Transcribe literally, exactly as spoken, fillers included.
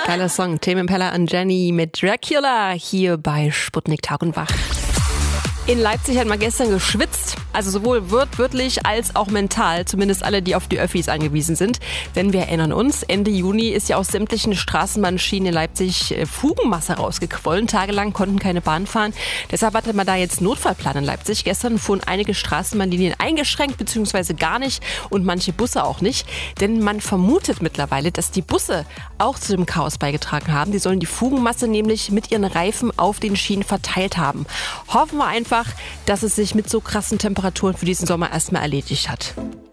Geiler Song. Tame Impala und Jenny mit Dracula hier bei Sputnik Tag und Wach. In Leipzig hat man gestern geschwitzt, also sowohl wörtlich als auch mental, zumindest alle, die auf die Öffis angewiesen sind. Denn wir erinnern uns, Ende Juni ist ja aus sämtlichen Straßenbahnschienen in Leipzig Fugenmasse rausgequollen. Tagelang konnten keine Bahn fahren. Deshalb hatte man da jetzt Notfallplan in Leipzig. Gestern fuhren einige Straßenbahnlinien eingeschränkt bzw. gar nicht und manche Busse auch nicht. Denn man vermutet mittlerweile, dass die Busse auch zu dem Chaos beigetragen haben. Die sollen die Fugenmasse nämlich mit ihren Reifen auf den Schienen verteilt haben. Hoffen wir einfach, dass es sich mit so krassen Temperaturen für diesen Sommer erstmal erledigt hat.